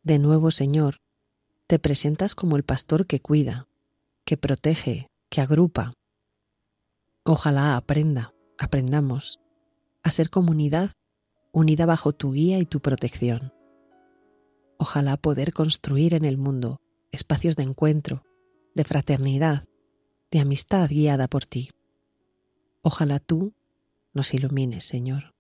De nuevo, Señor, te presentas como el pastor que cuida, que protege, que agrupa. Ojalá aprendamos a ser comunidad unida bajo tu guía y tu protección. Ojalá poder construir en el mundo espacios de encuentro, de fraternidad, de amistad guiada por ti. Ojalá tú nos ilumines, Señor.